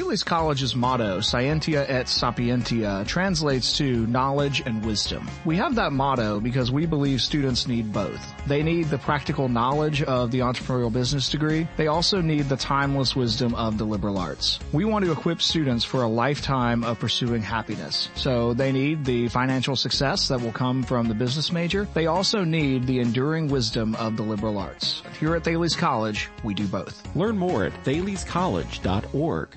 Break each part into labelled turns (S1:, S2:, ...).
S1: Thales College's motto, Scientia et Sapientia, translates to knowledge and wisdom. We have that motto because we believe students need both. They need the practical knowledge of the entrepreneurial business degree. They also need the timeless wisdom of the liberal arts. We want to equip students for a lifetime of pursuing happiness. So they need the financial success that will come from the business major. They also need the enduring wisdom of the liberal arts. Here at Thales College, we do both.
S2: Learn more at thalescollege.org.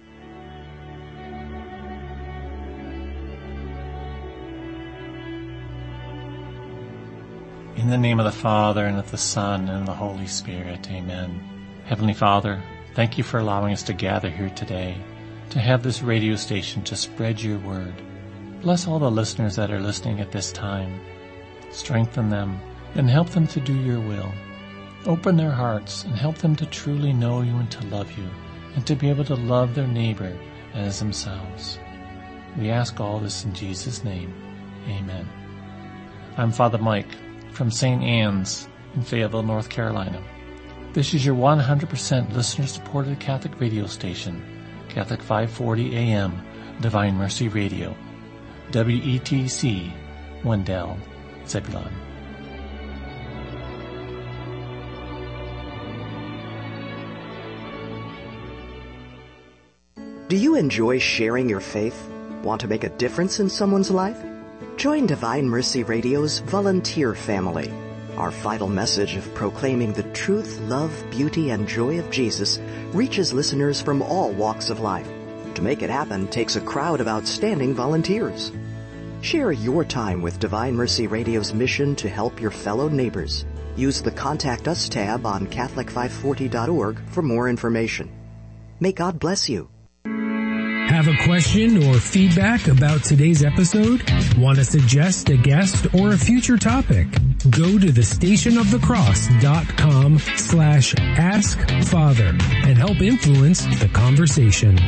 S3: In the name of the Father, and of the Son, and of the Holy Spirit, amen. Heavenly Father, thank you for allowing us to gather here today, to have this radio station to spread your word. Bless all the listeners that are listening at this time. Strengthen them, and help them to do your will. Open their hearts, and help them to truly know you and to love you, and to be able to love their neighbor as themselves. We ask all this in Jesus' name. Amen. I'm Father Mike from St. Anne's in Fayetteville, North Carolina. This is your 100% listener-supported Catholic radio station, Catholic 540 AM, Divine Mercy Radio, WETC, Wendell, Zebulon.
S4: Do you enjoy sharing your faith? Want to make a difference in someone's life? Join Divine Mercy Radio's volunteer family. Our vital message of proclaiming the truth, love, beauty, and joy of Jesus reaches listeners from all walks of life. To make it happen takes a crowd of outstanding volunteers. Share your time with Divine Mercy Radio's mission to help your fellow neighbors. Use the Contact Us tab on Catholic540.org for more information. May God bless you.
S5: Have a question or feedback about today's episode? Want to suggest a guest or a future topic? Go to thestationofthecross.com/askfather and help influence the conversation.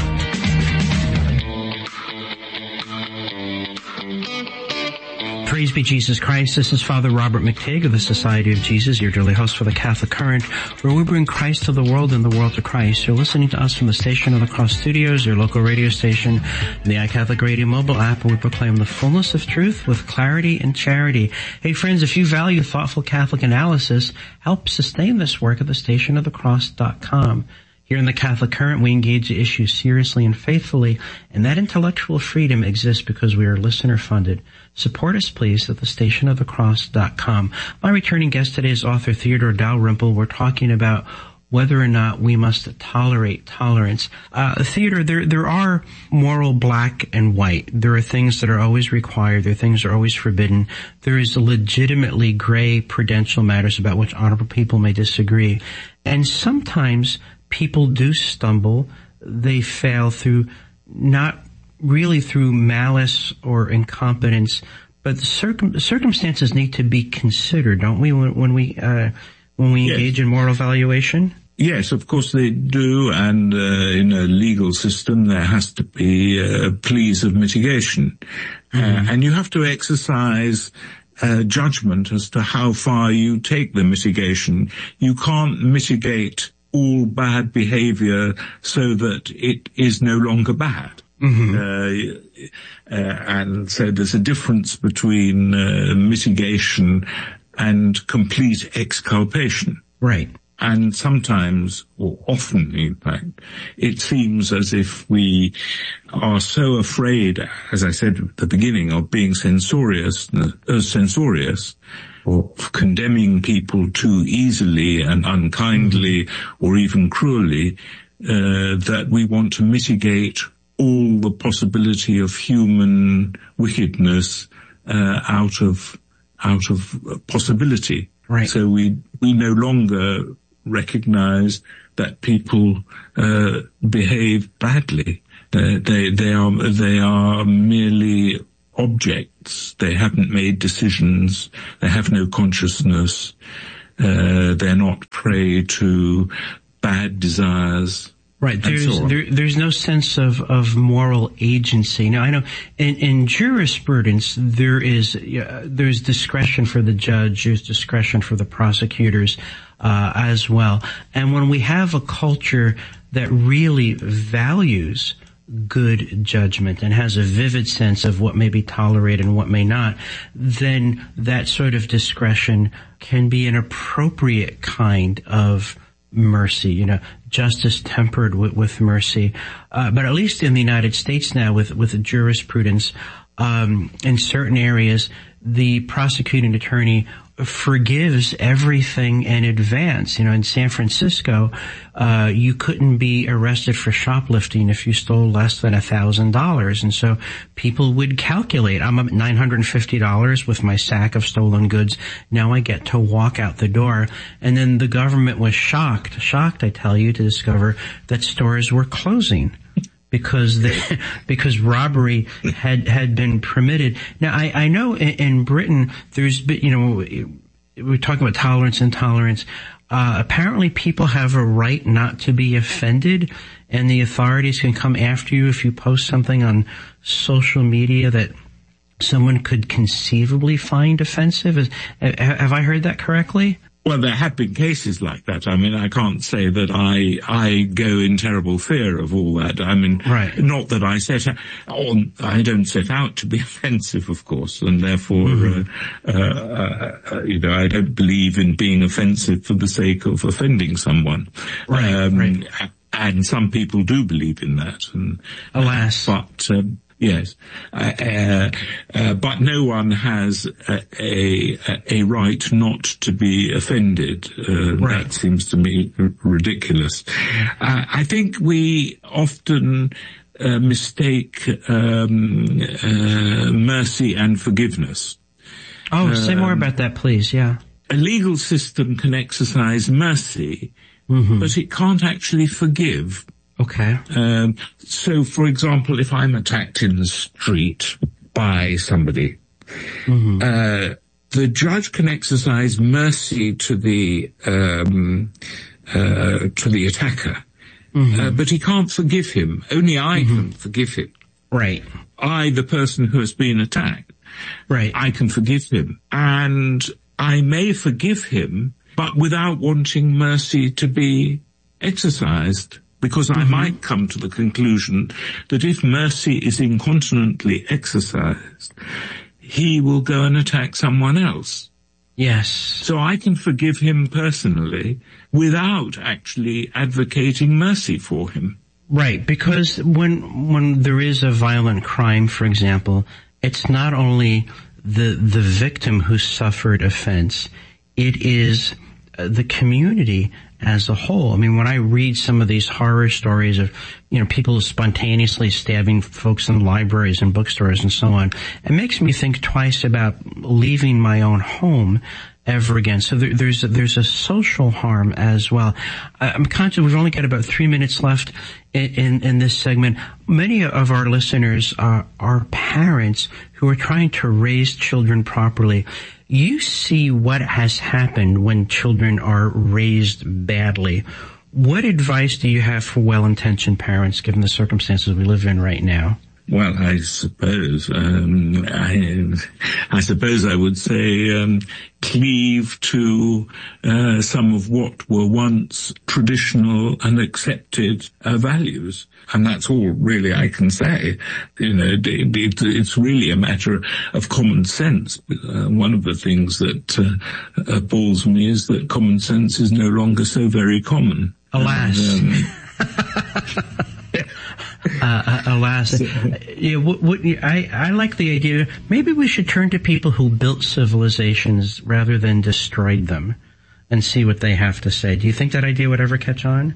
S6: Praise be Jesus Christ. This is Father Robert McTigg of the Society of Jesus, your daily host for the Catholic Current, where we bring Christ to the world and the world to Christ. You're listening to us from the Station of the Cross Studios, your local radio station, and the iCatholic Radio mobile app, where we proclaim the fullness of truth with clarity and charity. Hey friends, if you value thoughtful Catholic analysis, help sustain this work at thestationofthecross.com. Here in the Catholic Current, we engage the issues seriously and faithfully, and that intellectual freedom exists because we are listener-funded. Support us, please, at thestationofthecross.com. My returning guest today is author Theodore Dalrymple. We're talking about whether or not we must tolerate tolerance. Theodore, there are moral black and white. There are things that are always required. There are things that are always forbidden. There is legitimately gray prudential matters about which honorable people may disagree. And sometimes people do stumble. They fail through not really through malice or incompetence, but the circumstances need to be considered, don't we, when we engage in moral evaluation?
S7: Yes, of course they do, and in a legal system there has to be pleas of mitigation. And you have to exercise judgment as to how far you take the mitigation. You can't mitigate all bad behavior so that it is no longer bad. And so there's a difference between mitigation and complete exculpation.
S6: Right.
S7: And sometimes, or often in fact, it seems as if we are so afraid, as I said at the beginning, of being censorious, or condemning people too easily and unkindly or even cruelly, that we want to mitigate all the possibility of human wickedness out of possibility.
S6: Right.
S7: So we no longer recognize that people behave badly. They are merely objects. They haven't made decisions. They have no consciousness. They're not prey to bad desires.
S6: Right. There's no sense of moral agency. Now, I know in jurisprudence there's discretion for the judge, there's discretion for the prosecutors. as well. And when we have a culture that really values good judgment and has a vivid sense of what may be tolerated and what may not, then that sort of discretion can be an appropriate kind of mercy, justice tempered with mercy. But at least in the United States now with jurisprudence, in certain areas, the prosecuting attorney forgives everything in advance. In San Francisco, you couldn't be arrested for shoplifting if you stole less than $1,000. And so people would calculate, I'm at $950 with my sack of stolen goods. Now I get to walk out the door. And then the government was shocked, I tell you, to discover that stores were closing. Because robbery had been permitted. Now, I know in Britain there's been, we're talking about tolerance, intolerance. Apparently people have a right not to be offended, and the authorities can come after you if you post something on social media that someone could conceivably find offensive. Have I heard that correctly?
S7: Well, there have been cases like that. I mean, I can't say that I go in terrible fear of all that. I mean,
S6: right.
S7: Not that I don't set out to be offensive, of course, and therefore, I don't believe in being offensive for the sake of offending someone.
S6: Right.
S7: And some people do believe in that. And,
S6: alas.
S7: Yes, but no one has a right not to be offended.
S6: Right.
S7: That seems to me ridiculous. I think we often mistake mercy and forgiveness.
S6: Oh, say more about that, please. Yeah.
S7: A legal system can exercise mercy, but it can't actually forgive.
S6: Okay.
S7: So, for example, if I'm attacked in the street by somebody, the judge can exercise mercy to the attacker, but he can't forgive him. Only I can forgive him.
S6: Right.
S7: I, the person who has been attacked.
S6: Right.
S7: I can forgive him. And I may forgive him, but without wanting mercy to be exercised. Because I might come to the conclusion that if mercy is incontinently exercised, he will go and attack someone else.
S6: Yes.
S7: So I can forgive him personally without actually advocating mercy for him.
S6: Right, because when there is a violent crime, for example, it's not only the victim who suffered offense, it is the community as a whole. I mean, when I read some of these horror stories of, people spontaneously stabbing folks in libraries and bookstores and so on, it makes me think twice about leaving my own home ever again. So there's a social harm as well. I'm conscious we've only got about 3 minutes left in this segment. Many of our listeners are parents who are trying to raise children properly. You see what has happened when children are raised badly. What advice do you have for well-intentioned parents given the circumstances we live in right now?
S7: Well, I suppose I would say cleave to some of what were once traditional and accepted values, and that's all really I can say. It's really a matter of common sense. One of the things that appalls me is that common sense is no longer so very common.
S6: Alas. Alas. I like the idea. Maybe we should turn to people who built civilizations rather than destroyed them and see what they have to say. Do you think that idea would ever catch on?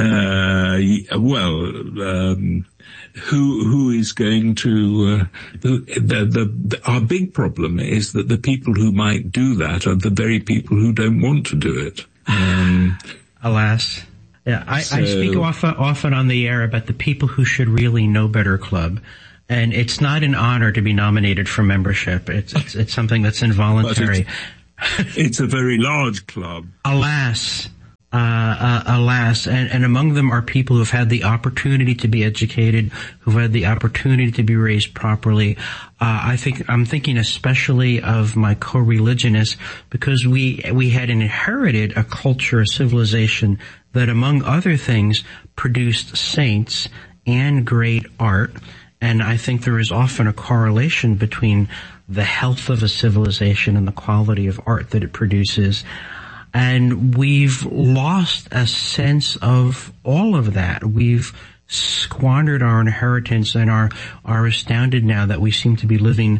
S7: Who is going to, our big problem is that the people who might do that are the very people who don't want to do it.
S6: Alas. Yeah, I speak often on the air about the people who should really know better club. And it's not an honor to be nominated for membership. It's something that's involuntary.
S7: It's a very large club.
S6: Alas. alas, and among them are people who've had the opportunity to be educated, who've had the opportunity to be raised properly. I'm thinking especially of my co-religionists, because we had inherited a culture, a civilization that, among other things, produced saints and great art. And I think there is often a correlation between the health of a civilization and the quality of art that it produces. And we've lost a sense of all of that. We've squandered our inheritance and are astounded now that we seem to be living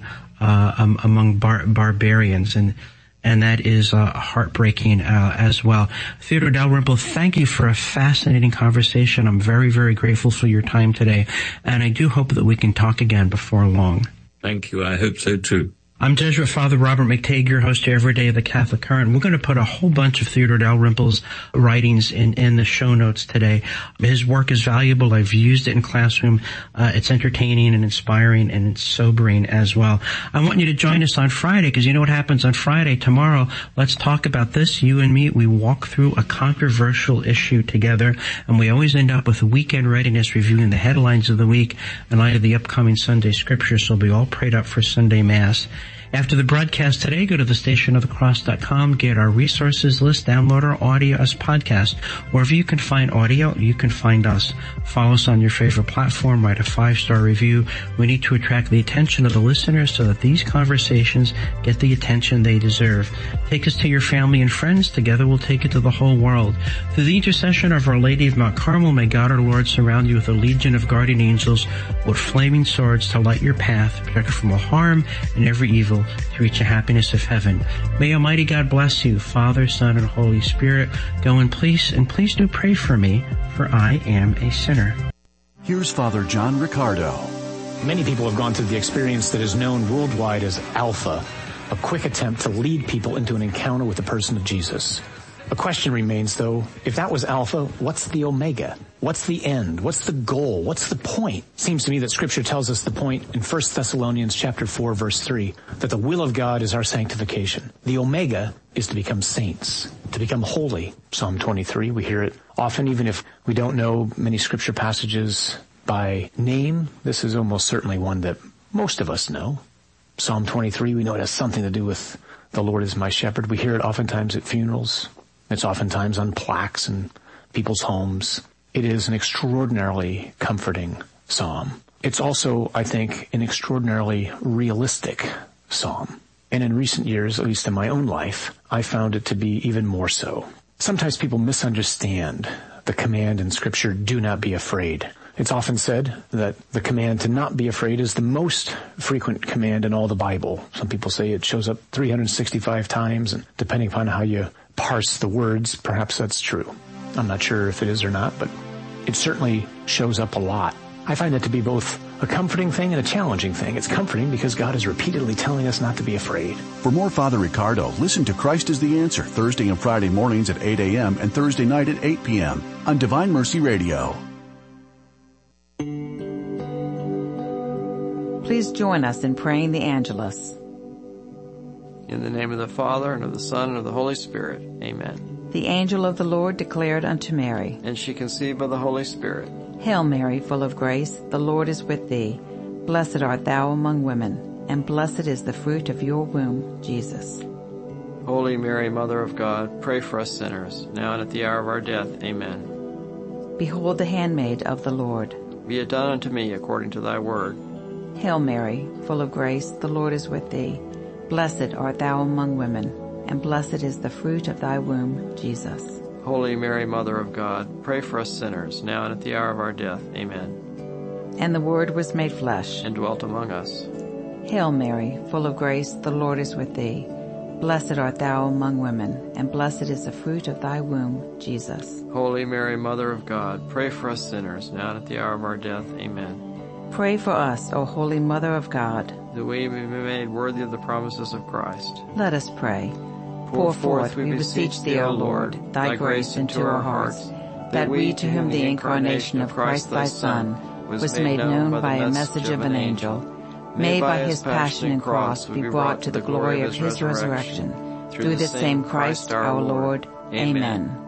S6: among barbarians, and that is heartbreaking as well. Theodore Dalrymple, thank you for a fascinating conversation. I'm very, very grateful for your time today, and I do hope that we can talk again before long.
S7: Thank you. I hope so too.
S6: I'm Jesuit Father Robert McTague, your host every day of the Catholic Current. We're going to put a whole bunch of Theodore Dalrymple's writings in the show notes today. His work is valuable. I've used it in classroom. It's entertaining and inspiring, and it's sobering as well. I want you to join us on Friday, because you know what happens on Friday. Tomorrow, let's talk about this. You and me, we walk through a controversial issue together, and we always end up with a weekend readiness, reviewing the headlines of the week in light of the upcoming Sunday scripture. So we'll be all prayed up for Sunday Mass. After the broadcast today, go to thestationofthecross.com, get our resources list, download our audio as podcast. Wherever you can find audio, you can find us. Follow us on your favorite platform, write a 5-star review. We need to attract the attention of the listeners so that these conversations get the attention they deserve. Take us to your family and friends. Together we'll take it to the whole world. Through the intercession of Our Lady of Mount Carmel, may God our Lord surround you with a legion of guardian angels with flaming swords to light your path, protect you from all harm and every evil, to reach the happiness of heaven. May Almighty God bless you, Father, Son, and Holy Spirit. Go in peace, and please do pray for me, for I am a sinner.
S8: Here's Father John Riccardo.
S9: Many people have gone through the experience that is known worldwide as Alpha, a quick attempt to lead people into an encounter with the person of Jesus. A question remains, though, if that was Alpha, what's the Omega? What's the end? What's the goal? What's the point? Seems to me that Scripture tells us the point in 1 Thessalonians chapter 4, verse 3, that the will of God is our sanctification. The Omega is to become saints, to become holy. Psalm 23, we hear it often, even if we don't know many Scripture passages by name. This is almost certainly one that most of us know. Psalm 23, we know it has something to do with the Lord is my shepherd. We hear it oftentimes at funerals. It's oftentimes on plaques in people's homes. It is an extraordinarily comforting psalm. It's also, I think, an extraordinarily realistic psalm. And in recent years, at least in my own life, I found it to be even more so. Sometimes people misunderstand the command in Scripture, do not be afraid. It's often said that the command to not be afraid is the most frequent command in all the Bible. Some people say it shows up 365 times, and depending upon how you parse the words, perhaps that's true. I'm not sure if it is or not, but it certainly shows up a lot. I find that to be both a comforting thing and a challenging thing. It's comforting because God is repeatedly telling us not to be afraid.
S8: For more Father Riccardo, listen to Christ is the Answer Thursday and Friday mornings at 8 a.m. and Thursday night at 8 p.m. on Divine Mercy Radio.
S10: Please join us in praying the Angelus.
S11: In the name of the Father, and of the Son, and of the Holy Spirit. Amen.
S10: The angel of the Lord declared unto Mary,
S11: and she conceived by the Holy Spirit.
S10: Hail Mary, full of grace, the Lord is with thee. Blessed art thou among women, and blessed is the fruit of your womb, Jesus.
S11: Holy Mary, Mother of God, pray for us sinners, now and at the hour of our death. Amen.
S10: Behold the handmaid of the Lord.
S11: Be it done unto me according to thy word.
S10: Hail Mary, full of grace, the Lord is with thee. Blessed art thou among women, and blessed is the fruit of thy womb, Jesus.
S11: Holy Mary, Mother of God, pray for us sinners, now and at the hour of our death. Amen.
S10: And the Word was made flesh,
S11: and dwelt among us.
S10: Hail Mary, full of grace, the Lord is with thee. Blessed art thou among women, and blessed is the fruit of thy womb, Jesus.
S11: Holy Mary, Mother of God, pray for us sinners, now and at the hour of our death. Amen.
S10: Pray for us, O Holy Mother of God,
S11: that we may be made worthy of the promises of Christ.
S10: Let us pray. Pour forth, we beseech thee, O Lord, thy grace into our hearts, that we, to whom the incarnation of Christ thy Son was made known by a message of an angel, may by his passion and cross be brought to the glory of his resurrection. Through the same Christ our Lord. Amen.